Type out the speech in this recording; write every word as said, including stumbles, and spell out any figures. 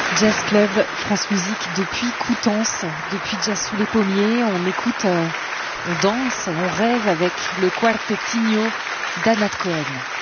Jazz Club France Musique depuis Coutances, depuis Jazz sous les pommiers. On écoute, euh, on danse, on rêve avec le Quartetinho d'Anat Cohen.